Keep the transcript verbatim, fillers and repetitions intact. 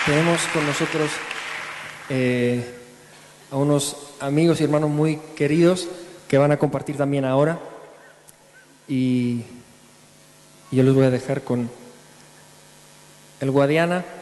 Tenemos con nosotros eh, a unos amigos y hermanos muy queridos que van a compartir también ahora. Y yo les voy a dejar con el Guadiana.